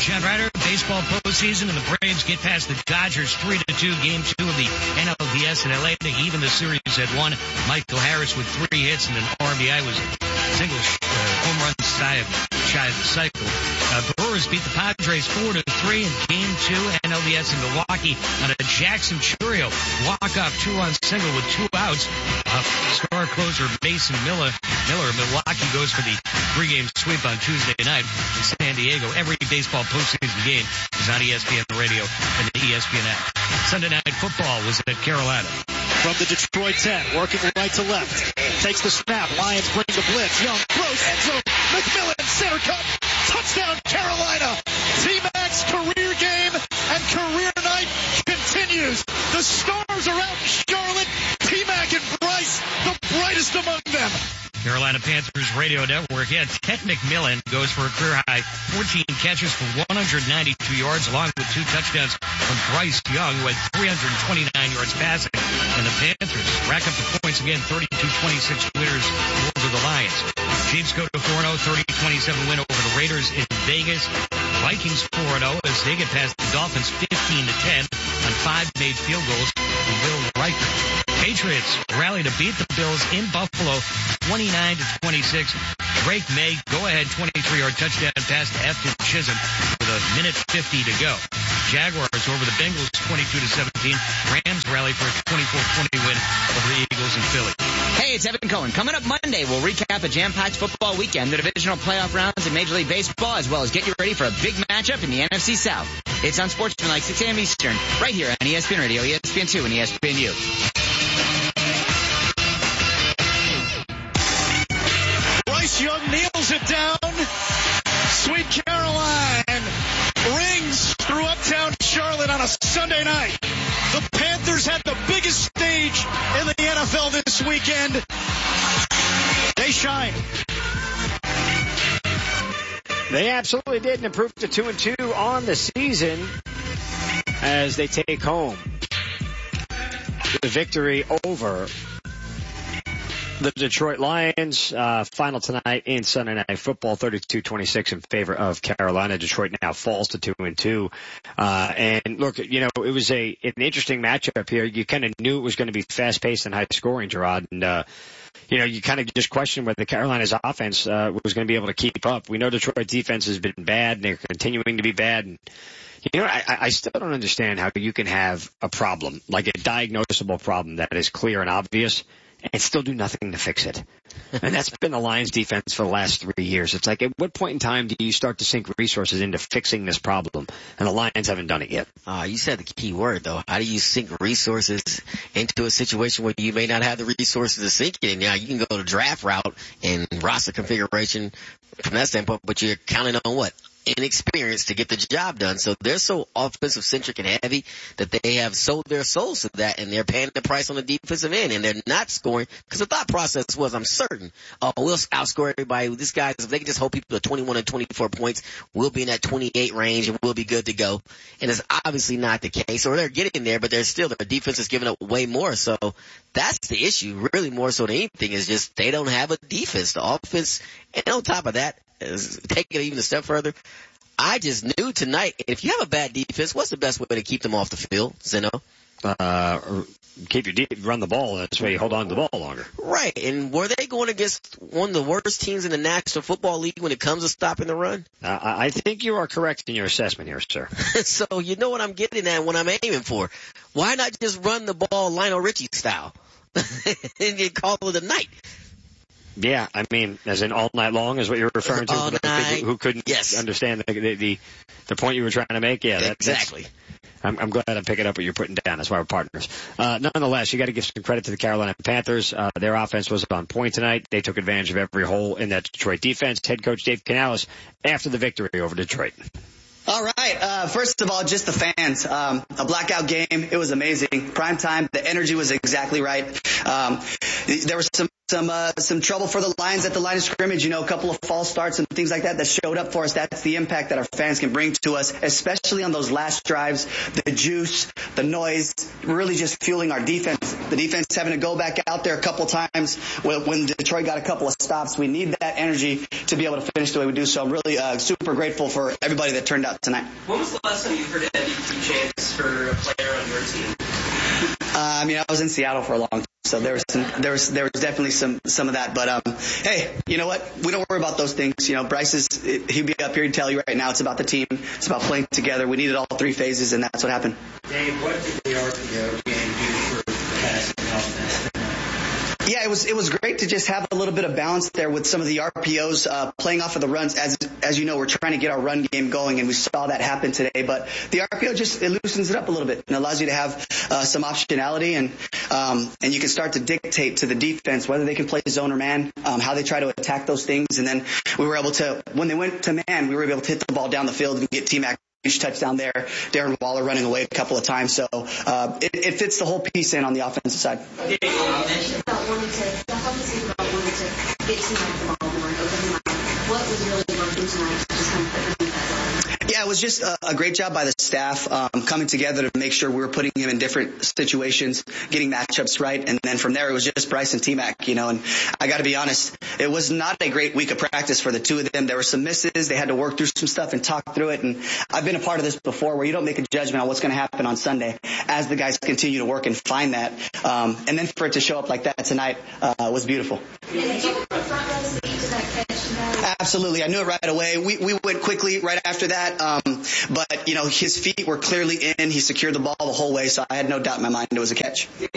John Ryder. Baseball postseason, and the Braves get past the Dodgers 3-2. Game 2 of the NLDS in LA to even the series at 1. Michael Harris with 3 hits and an RBI was single home run shy of the cycle. Brewers beat the Padres 4-3 in Game 2 NLDS in Milwaukee on a Jackson Churio walk-off 2-run single with 2 outs. Star closer Mason Miller. Milwaukee goes for the 3-game sweep on Tuesday night in San Diego. Every baseball postseason game is on ESPN Radio and the ESPN app. Sunday Night Football was at Carolina. From the Detroit 10, working right to left. Takes the snap. Lions bring the blitz. Young throws end zone. McMillan, center cut. Touchdown, Carolina. T-Mac's career game and career night continues. The stars are out in Charlotte. T-Mac and Bryce, the brightest among them. Carolina Panthers Radio Network. Yeah, Ted McMillan goes for a career high 14 catches for 192 yards, along with 2 touchdowns from Bryce Young, who had 329 yards passing. And the Panthers rack up the points again, 32-26 winners over the Lions. Chiefs go to 4-0, 30-27 win over the Raiders in Vegas. Vikings 4-0 as they get past the Dolphins 15-10 on 5 made field goals from Will Riker. Patriots rally to beat the Bills in Buffalo 29-26. Drake May go-ahead 23-yard touchdown pass to Efton Chisholm with a minute 50 to go. Jaguars over the Bengals 22-17. Rams rally for a 24-20 win over the Eagles in Philly. Hey, it's Evan Cohen. Coming up Monday, we'll recap a jam-packed football weekend, the divisional playoff rounds in Major League Baseball, as well as get you ready for a big matchup in the NFC South. It's on Sportsmanlike 6 a.m. Eastern, right here on ESPN Radio, ESPN2, and ESPNU. Bryce Young nails it down. Sweet Caroline rings through uptown Charlotte on a Sunday night. The Panthers had the biggest stage in the NFL this weekend. They shine. They absolutely did, and improved to 2-2 on the season as they take home the victory over the Detroit Lions. Final tonight in Sunday Night Football, 32-26 in favor of Carolina. Detroit now falls to 2-2. And look, it was an interesting matchup here. You kind of knew it was going to be fast-paced and high-scoring, Gerard. And, you kind of just questioned whether Carolina's offense was going to be able to keep up. We know Detroit's defense has been bad, and they're continuing to be bad. And, I still don't understand how you can have a problem, like a diagnosable problem that is clear and obvious, and still do nothing to fix it. And that's been the Lions defense for the last 3 years. It's like, at what point in time do you start to sink resources into fixing this problem? And the Lions haven't done it yet. You said the key word, though. How do you sink resources into a situation where you may not have the resources to sink it in? Now, you can go the draft route and roster configuration from that standpoint, but you're counting on what? Inexperience to get the job done. So they're so offensive centric and heavy that they have sold their souls to that, and they're paying the price on the defensive end, and they're not scoring because the thought process was, I'm certain, we'll outscore everybody. These guys, if they can just hold people to 21 and 24 points, we'll be in that 28 range and we'll be good to go. And it's obviously not the case, or they're getting there, but their defense is giving up way more. So that's the issue, really, more so than anything, is just they don't have a defense. The offense, and on top of that, taking it even a step further, I just knew tonight, if you have a bad defense, what's the best way to keep them off the field, Zeno? Run the ball. That's why you hold on to the ball longer. Right. And were they going against one of the worst teams in the National Football League when it comes to stopping the run? I think you are correct in your assessment here, sir. So you know what I'm getting at, what I'm aiming for. Why not just run the ball Lionel Richie style and you call it a night? Yeah, I mean, as in all night long is what you're referring to. All night. Who couldn't understand the point you were trying to make? Yeah, exactly. I'm glad I'm picking up what you're putting down. That's why we're partners. Nonetheless, you got to give some credit to the Carolina Panthers. Their offense was on point tonight. They took advantage of every hole in that Detroit defense. Head coach Dave Canales after the victory over Detroit. All right. First of all, just the fans. A blackout game. It was amazing. Prime time. The energy was exactly right. There was some trouble for the Lions at the line of scrimmage. A couple of false starts and things like that showed up for us. That's the impact that our fans can bring to us, especially on those last drives. The juice, the noise, really just fueling our defense. The defense having to go back out there a couple times when Detroit got a couple of stops. We need that energy to be able to finish the way we do. So I'm really super grateful for everybody that turned out tonight. When was the last time you heard an MVP chants for a player on your team? I was in Seattle for a long time, so there was definitely some of that. But hey, you know what? We don't worry about those things. Bryce he'd be up here to tell you right now. It's about the team. It's about playing together. We needed all three phases, and that's what happened. Dave, what did the RPO game do for passing offense? Yeah, it was great to just have a little bit of balance there with some of the RPOs playing off of the runs. As you know, we're trying to get our run game going, and we saw that happen today. But the RPO it loosens it up a little bit and allows you to have some optionality, and you can start to dictate to the defense whether they can play zone or man, how they try to attack those things. And then we were able to, when they went to man, we were able to hit the ball down the field and get T-Mac huge touchdown there. Darren Waller running away a couple of times. So it fits the whole piece in on the offensive side. You mentioned about wanting to get T-Mac the ball more and open him up. What was really working tonight to just kind of put him in that line? Yeah, it was just a great job by the staff coming together to make sure we were putting him in different situations, getting matchups right, and then from there it was just Bryce and T-Mac, and I got to be honest, it was not a great week of practice for the two of them. There were some misses. They had to work through some stuff and talk through it, and I've been a part of this before where you don't make a judgment on what's going to happen on Sunday as the guys continue to work and find that, and then for it to show up like that tonight was beautiful. Did you put the front row seat to that catch tonight? Absolutely. I knew it right away. We went quickly right after that. But his feet were clearly in. He secured the ball the whole way, so I had no doubt in my mind it was a catch. The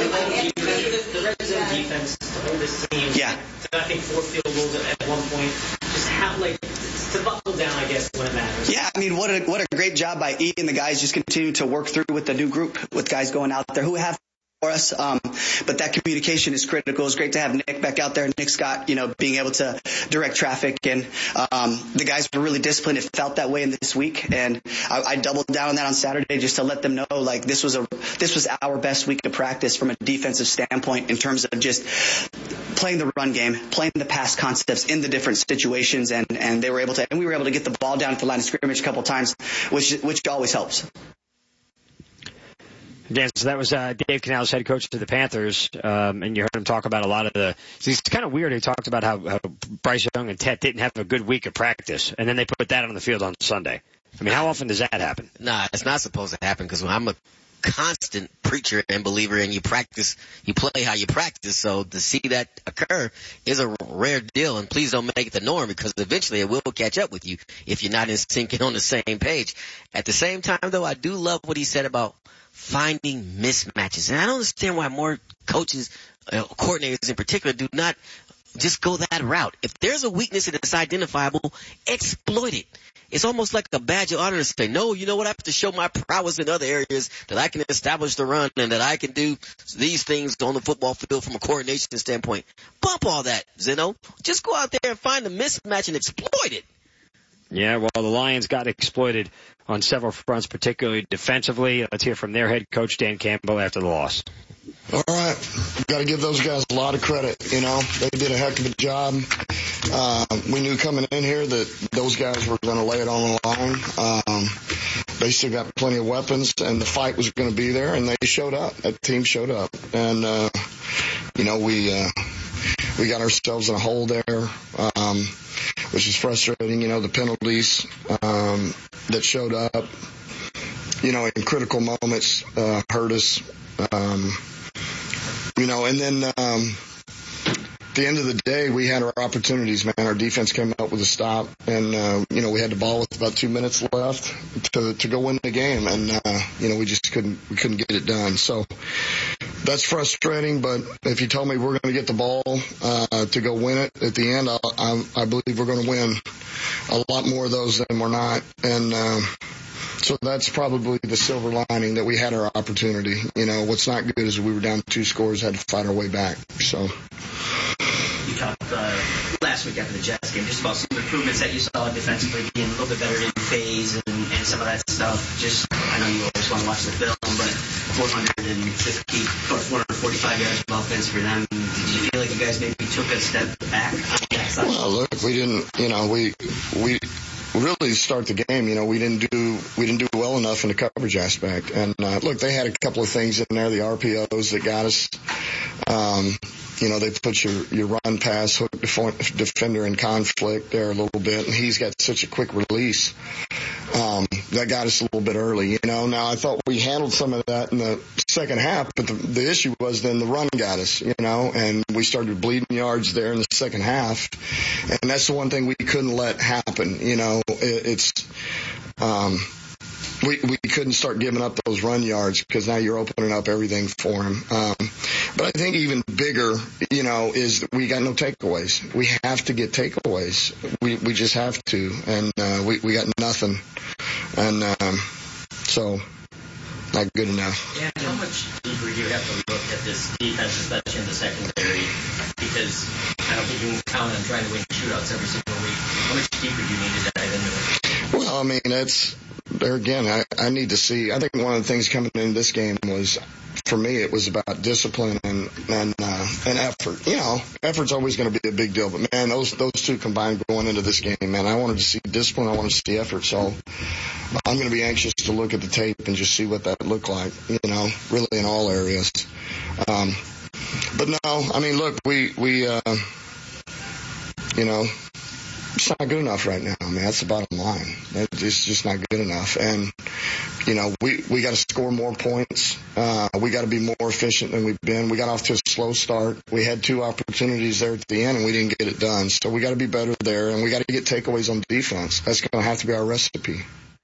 red zone defense to hold this team. Yeah. I think 4 field goals at one point. Just how, to buckle down, I guess, when it matters. Yeah, what a great job by E and the guys just continue to work through with the new group, with guys going out there who have for us. But that communication is critical. It's great to have Nick back out there. Nick Scott, being able to direct traffic, and the guys were really disciplined. It felt that way in this week, and I doubled down on that on Saturday just to let them know this was our best week of practice from a defensive standpoint in terms of just playing the run game, playing the pass concepts in the different situations, and we were able to get the ball down at the line of scrimmage a couple times, which always helps. Dan, so that was Dave Canales, head coach to the Panthers, and you heard him talk about a lot of it's kind of weird. He talked about how Bryce Young and Tet didn't have a good week of practice, and then they put that on the field on Sunday. How often does that happen? Nah, it's not supposed to happen because I'm a constant preacher and believer, and you play how you practice. So to see that occur is a rare deal, and please don't make it the norm because eventually it will catch up with you if you're not in sync and on the same page. At the same time, though, I do love what he said about finding mismatches. And I don't understand why more coaches, coordinators in particular, do not just go that route. If there's a weakness that's identifiable, exploit it. It's almost like a badge of honor to say, no, you know what, I have to show my prowess in other areas, that I can establish the run and that I can do these things on the football field from a coordination standpoint. Bump all that, Zeno. Just go out there and find the mismatch and exploit it. Yeah, well, the Lions got exploited on several fronts, particularly defensively. Let's hear from their head coach, Dan Campbell, after the loss. All right. We've got to give those guys a lot of credit. They did a heck of a job. We knew coming in here that those guys were going to lay it on the line. They still got plenty of weapons, and the fight was going to be there, and they showed up. That team showed up. And, we got ourselves in a hole there, which is frustrating. The penalties that showed up, in critical moments hurt us. And then at the end of the day, we had our opportunities, man. Our defense came up with a stop, and, we had the ball with about 2 minutes left to go win the game, and, we just couldn't get it done. So that's frustrating, but if you told me we're going to get the ball to go win it at the end, I believe we're going to win a lot more of those than we're not. And so that's probably the silver lining, that we had our opportunity. What's not good is we were down 2 scores, had to fight our way back. So you talked last week after the Jets game just about some improvements that you saw defensively, being a little bit better in phase and some of that stuff. I know you always want to watch the film, but 445 yards of offense for them. Did you feel like you guys maybe took a step back on that side? Well, look, we didn't, really to start the game, we didn't do well enough in the coverage aspect. And look, they had a couple of things in there, the RPOs that got us. They put your run pass hook defender in conflict there a little bit, and he's got such a quick release. That got us a little bit early, Now I thought we handled some of that in the second half, but the issue was then the run got us, and we started bleeding yards there in the second half. And that's the one thing we couldn't let happen, we couldn't start giving up those run yards because now you're opening up everything for him. But I think even bigger, is that we got no takeaways. We have to get takeaways. We just have to. And we got nothing. And so not good enough. Yeah, how much deeper do you have to look at this defense, especially in the secondary? Because I don't think you can count on trying to win shootouts every single week. How much deeper do you need to dive into it? Well, I mean, there again, I need to see. I think one of the things coming into this game was, for me, it was about discipline and effort. Effort's always going to be a big deal. But, man, those two combined going into this game, man, I wanted to see discipline. I wanted to see effort. So I'm going to be anxious to look at the tape and just see what that looked like, really in all areas. But, no, I mean, look, it's not good enough right now, man. That's the bottom line. It's just not good enough. And, we got to score more points. We got to be more efficient than we've been. We got off to a slow start. We had 2 opportunities there at the end, and we didn't get it done. So we got to be better there, and we got to get takeaways on defense. That's going to have to be our recipe.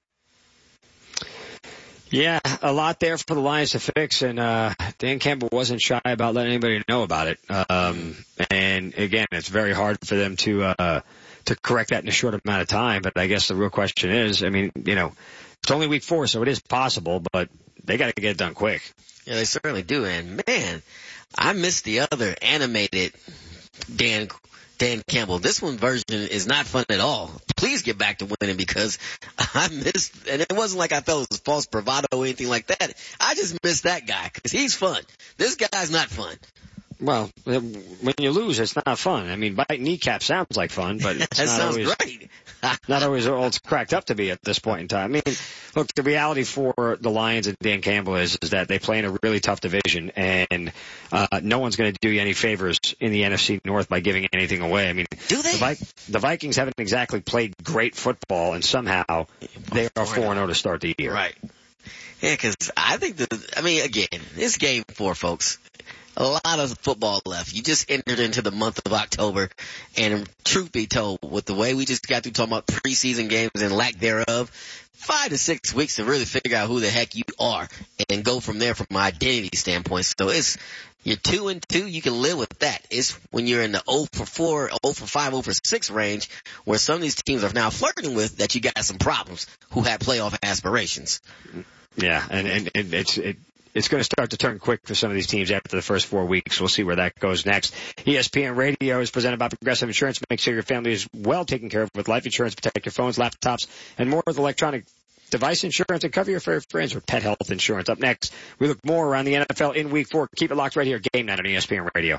Yeah, a lot there for the Lions to fix, and Dan Campbell wasn't shy about letting anybody know about it. And, again, it's very hard for them to correct that in a short amount of time. But I guess the real question is, I mean, it's only week 4, so it is possible, but they got to get it done quick. Yeah, they certainly do. And, man, I missed the other animated Dan Campbell. This one version is not fun at all. Please get back to winning because I missed, and it wasn't like I felt it was false bravado or anything like that. I just missed that guy because he's fun. This guy's not fun. Well, when you lose, it's not fun. I mean, bite kneecap sounds like fun, but it's that not sounds always great. not always all it's cracked up to be at this point in time. I mean, look, the reality for the Lions and Dan Campbell is that they play in a really tough division, and no one's going to do you any favors in the NFC North by giving anything away. I mean, do they? The Vikings haven't exactly played great football, and somehow they are 4-0 to start the year. Right. Yeah, because I think again, this game 4, folks. A lot of football left. You just entered into the month of October, and truth be told, with the way we just got through talking about preseason games and lack thereof, 5 to 6 weeks to really figure out who the heck you are and go from there from an identity standpoint. So you're 2-2, you can live with that. It's when you're in the 0 for 4, 0 for 5, 0 for 6 range, where some of these teams are now flirting with that you got some problems who have playoff aspirations. Yeah, and it's going to start to turn quick for some of these teams after the first 4 weeks. We'll see where that goes next. ESPN Radio is presented by Progressive Insurance. Make sure your family is well taken care of with life insurance. Protect your phones, laptops, and more with electronic device insurance, and cover your fur friends with pet health insurance. Up next, we look more around the NFL in Week 4. Keep it locked right here. Game Night on ESPN Radio.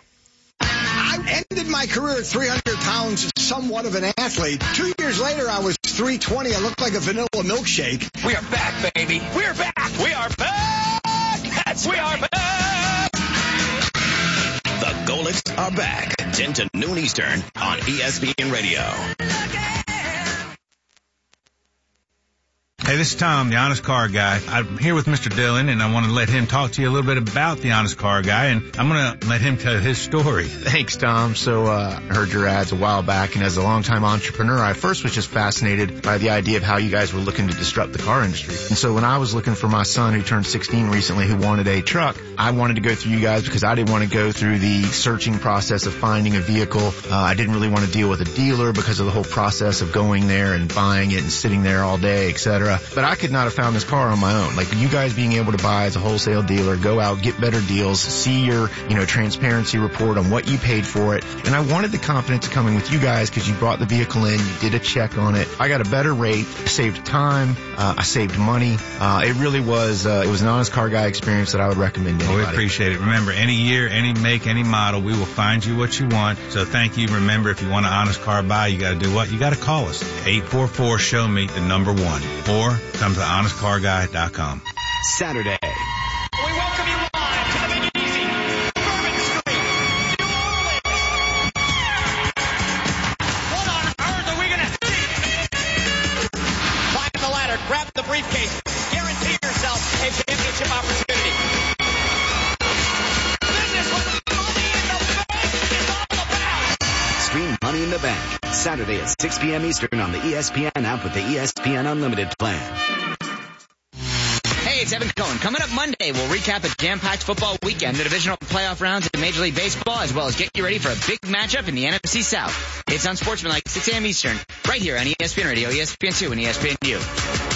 I ended my career at 300 pounds, somewhat of an athlete. 2 years later, I was 320. I looked like a vanilla milkshake. We are back, baby. We are back. We are back. We are back! The Golics are back. 10 to noon Eastern on ESPN Radio. Hey, this is Tom, the Honest Car Guy. I'm here with Mr. Dillon, and I want to let him talk to you a little bit about the Honest Car Guy, and I'm going to let him tell his story. Thanks, Tom. So I heard your ads a while back, and as a longtime entrepreneur, I first was just fascinated by the idea of how you guys were looking to disrupt the car industry. And so when I was looking for my son, who turned 16 recently, who wanted a truck, I wanted to go through you guys because I didn't want to go through the searching process of finding a vehicle. I didn't really want to deal with a dealer because of the whole process of going there and buying it and sitting there all day, etc. but I could not have found this car on my own. Like you guys being able to buy as a wholesale dealer, go out, get better deals, see your, transparency report on what you paid for it. And I wanted the confidence of coming with you guys because you brought the vehicle in, you did a check on it. I got a better rate, I saved time, I saved money. It really was, it was an Honest Car Guy experience that I would recommend to anybody. We appreciate it. Remember, any year, any make, any model, we will find you what you want. So thank you. Remember, if you want an Honest Car Buy, you got to do what? You got to call us. 844-SHOW-ME, the number 1. Or come to honestcarguy.com. Saturday. We welcome you live to the Big Easy, Bourbon Street, New Orleans. What on earth are we going to see? Climb the ladder, grab the briefcase, guarantee yourself a championship opportunity. This is what Money in the Bank is all about. Stream Money in the Bank. Saturday at 6 p.m. Eastern on the ESPN app with the ESPN Unlimited plan. Hey, it's Evan Cohen. Coming up Monday, we'll recap a jam-packed football weekend, the divisional playoff rounds in Major League Baseball, as well as get you ready for a big matchup in the NFC South. It's Unsportsmanlike, 6 a.m. Eastern, right here on ESPN Radio, ESPN2, and ESPNU.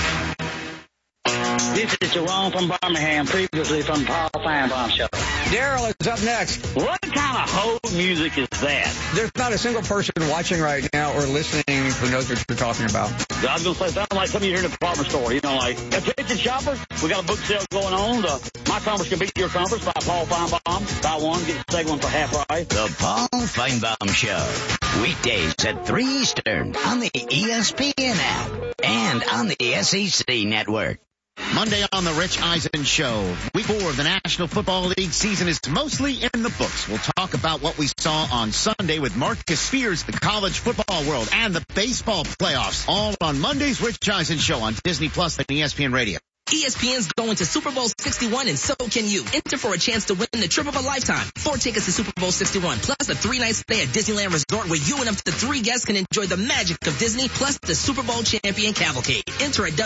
This is Jerome from Birmingham, previously from the Paul Feinbaum Show. Daryl is up next. What kind of hold music is that? There's not a single person watching right now or listening who knows what you're talking about. I was going to say, something like something you hear in a department store. Like, attention shoppers, we got a book sale going on. My Conference Can Beat Your Conference by Paul Feinbaum. Buy one, get the second one for half price. The Paul Feinbaum Show. Weekdays at 3 Eastern on the ESPN app and on the SEC network. Monday on the Rich Eisen Show. Week 4 of the National Football League season is mostly in the books. We'll talk about what we saw on Sunday with Marcus Spears, the college football world, and the baseball playoffs. All on Monday's Rich Eisen Show on Disney Plus and ESPN Radio. ESPN's going to Super Bowl 61, and so can you. Enter for a chance to win the trip of a lifetime. 4 tickets to Super Bowl 61, plus a 3-night stay at Disneyland Resort where you and up to 3 guests can enjoy the magic of Disney, plus the Super Bowl champion cavalcade. Enter at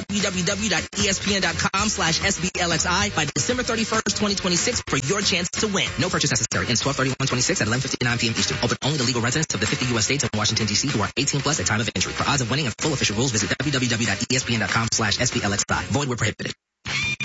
www.espn.com/SBLXI by December 31st, 2026 for your chance to win. No purchase necessary. Ends 12/31/26 at 11:59 p.m. Eastern. Open only to legal residents of the 50 U.S. states and Washington, D.C. who are 18 plus at time of entry. For odds of winning and full official rules, visit www.espn.com/SBLXI. Void where prohibited.